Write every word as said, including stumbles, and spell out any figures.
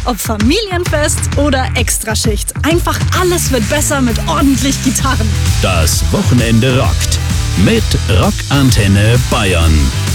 Ob Familienfest oder Extraschicht. Einfach alles wird besser mit ordentlich Gitarren. Das Wochenende rockt. Mit Rockantenne Bayern.